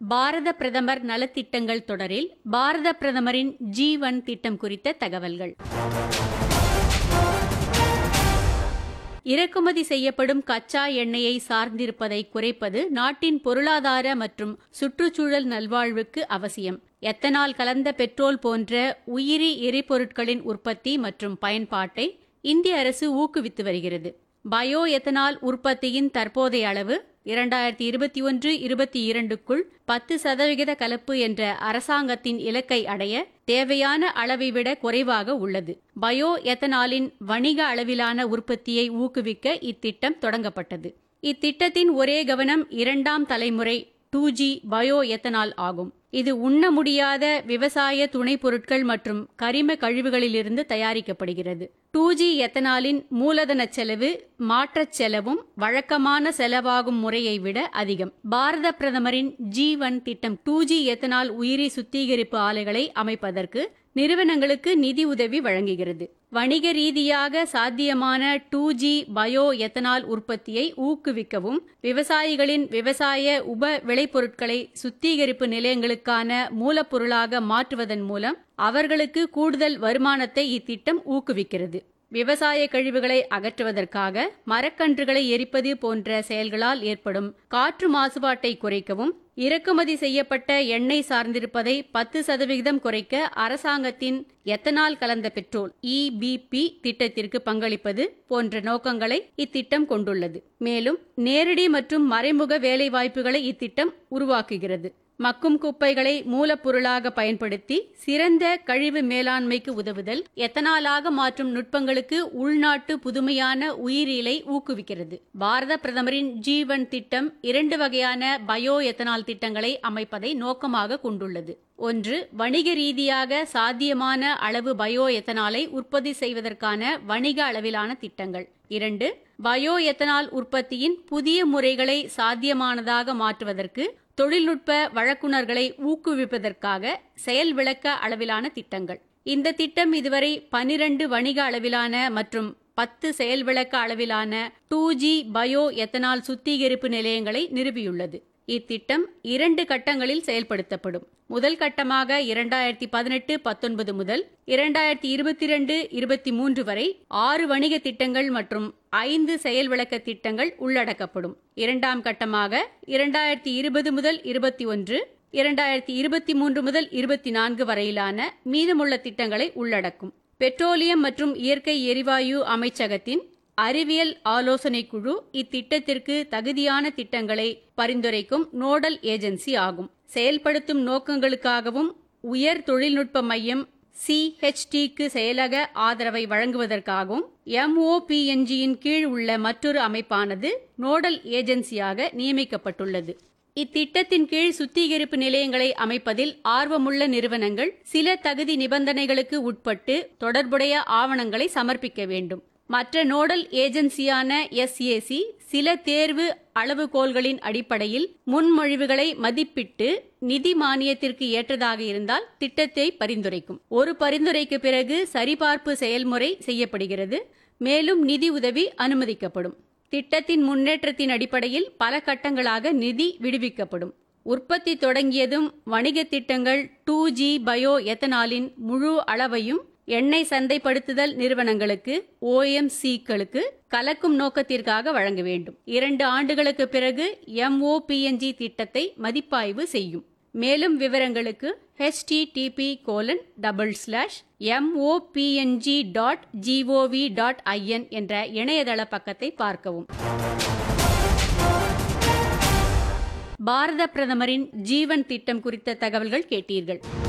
பாரத பிரதமர் நலத்திட்டங்கள் தொடரில் பாரத பிரதமரின் G1 திட்டம் குறித்த தகவல்கள். இறக்குமதி செய்யப்படும் கச்சா எண்ணெயை சார்ந்திருப்பதை குறைப்பது நாட்டின் பொருளாதார மற்றும் சுற்றுச்சூழல் நல்வாழ்வுக்கு அவசியம். எத்தனால் கலந்த பெட்ரோல் போன்ற உயிரி எரிபொருட்களின் உற்பத்தி மற்றும் பயன்பாட்டை இந்திய அரசு ஊக்குவித்து வருகிறது. பயோ எத்தனால் உற்பத்தியின் தற்போதைய அளவு 2021-22க்குள் 10% கலப்பு என்ற அரசாங்கத்தின் இலக்கை அடைய தேவையான அளவை விட குறைவாக உள்ளது. பயோ எத்தனாலின் வணிக அளவிலான உற்பத்தியை ஊக்குவிக்க இத்திட்டம் தொடங்கப்பட்டது. இத்திட்டத்தின் ஒரே கவனம் இரண்டாம் தலைமுறை 2G பயோ எத்தனால் ஆகும். இது உண்ண முடியாத விவசாய துணைப் பொருட்கள் மற்றும் கரிம கழிவுகளிலிருந்து தயாரிக்கப்படுகிறது. 2G எத்தனாலின் மூலதன செலவு மாற்றச் செலவும் வழக்கமான செலவாகும் முறையை விட அதிகம். பாரத பிரதமரின் G1 திட்டம் 2G எத்தனால் உயிரி சுத்திகரிப்பு ஆலைகளை அமைப்பதற்கு நிறுவனங்களுக்கு நிதி உதவி வழங்குகிறது. வணிக ரீதியாக சாத்தியமான 2G பயோ எத்தனால் உற்பத்தியை ஊக்குவிக்கவும் விவசாயிகளின் விவசாய உப விளைபொருட்களை சுத்திகரிப்பு நிலையங்களுக்கான மூலப்பொருளாக மாற்றுவதன் மூலம் அவர்களுக்கு கூடுதல் வருமானத்தை இத்திட்டம் ஊக்குவிக்கிறது. விவசாய கழிவுகளை அகற்றுவதற்காக மரக்கன்றுகளை எரிப்பது போன்ற செயல்களால் ஏற்படும் காற்று மாசுபாட்டை குறைக்கவும் இறக்குமதி செய்யப்பட்ட எண்ணெய் சார்ந்திருப்பதை 10% குறைக்க அரசாங்கத்தின் எத்தனால் கலந்த பெட்ரோல் EBP திட்டத்திற்கு பங்களிப்பது போன்ற நோக்கங்களை இத்திட்டம் கொண்டுள்ளது. மேலும் நேரடி மற்றும் மறைமுக வேலைவாய்ப்புகளை இத்திட்டம் உருவாக்குகிறது. மக்கும் குப்பைகளை மூலப்பொருளாக பயன்படுத்தி சிறந்த கழிவு மேலாண்மைக்கு உதவுதல், எத்தனாலாக மாற்றும் நுட்பங்களுக்கு உள்நாட்டு புதுமையான உயிரியலை ஊக்குவிக்கிறது. பாரத பிரதமரின் G1 திட்டம் 2 வகையான பயோ எத்தனால் திட்டங்களை அமைப்பதை நோக்கமாக கொண்டுள்ளது. ஒன்று, வணிக ரீதியாக சாத்தியமான அளவு பயோ எத்தனாலை உற்பத்தி செய்வதற்கான வணிக அளவிலான திட்டங்கள். 2, பயோ எத்தனால் உற்பத்தியின் புதிய முறைகளை சாத்தியமானதாக மாற்றுவதற்கு தொழில்நுட்ப வழங்குனர்களை ஊக்குவிப்பதற்காக செயல் விளக்க அளவிலான திட்டங்கள். இந்த திட்டம் இதுவரை 12 வணிக அளவிலான மற்றும் 10 செயல் விளக்க அளவிலான 2G பயோ எத்தனால் சுத்திகரிப்பு நிலையங்களை நிறுவியுள்ளது. இத்திட்டம் 2 கட்டங்களில் செயல்படுத்தப்படும். முதல் கட்டமாக 2018-19 முதல் 2022-23 வரை 6 வணிக திட்டங்கள் மற்றும் 5 செயல் விளக்க திட்டங்கள் உள்ளடக்கப்படும். இரண்டாம் கட்டமாக 2020 முதல் 21, 2023 முதல் 24 வரையிலான மீதமுள்ள திட்டங்களை உள்ளடக்கும். பெட்ரோலியம் மற்றும் இயற்கை எரிவாயு அமைச்சகத்தின் அறிவியல் ஆலோசனை குழு இத்திட்டத்திற்கு தகுதியான திட்டங்களை பரிந்துரைக்கும் நோடல் ஏஜென்சி ஆகும். செயல்படுத்தும் நோக்கங்களுக்காகவும் உயர் தொழில்நுட்ப மையம் CHTக்கு செயலக ஆதரவை வழங்குவதற்காகவும் MOPNGயின் கீழ் உள்ள மற்றொரு அமைப்பானது நோடல் ஏஜென்சியாக நியமிக்கப்பட்டுள்ளது. இத்திட்டத்தின் கீழ் சுத்திகரிப்பு நிலையங்களை அமைப்பதில் ஆர்வமுள்ள நிறுவனங்கள் சில தகுதி நிபந்தனைகளுக்கு உட்பட்டு தொடர்புடைய ஆவணங்களை சமர்ப்பிக்க வேண்டும். மற்ற நோடல் ஏஜென்சியான SAC சில தேர்வு அளவுகோல்களின் அடிப்படையில் முன்மொழிவுகளை மதிப்பிட்டு நிதி மானியத்திற்கு ஏற்றதாக இருந்தால் திட்டத்தை பரிந்துரைக்கும். ஒரு பரிந்துரைக்கு பிறகு சரிபார்ப்பு செயல்முறை செய்யப்படுகிறது. மேலும் நிதி உதவி அனுமதிக்கப்படும். திட்டத்தின் முன்னேற்றத்தின் அடிப்படையில் பல கட்டங்களாக நிதி விடுவிக்கப்படும். உற்பத்தி தொடங்கியதும் வணிக திட்டங்கள் 2G பயோ எத்தனாலின் முழு அளவையும் எண்ணெய் சந்தைப்படுத்துதல் நிறுவனங்களுக்கு OMCக்களுக்கு கலக்கும் நோக்கத்திற்காக வழங்க வேண்டும். 2 ஆண்டுகளுக்கு பிறகு MOPNG திட்டத்தை மதிப்பாய்வு செய்யும். மேலும் விவரங்களுக்கு http://mopng.gov.in என்ற இணையதள பக்கத்தை பார்க்கவும். பாரத பிரதமரின் G1 திட்டம் குறித்த தகவல்கள் கேட்டீர்கள்.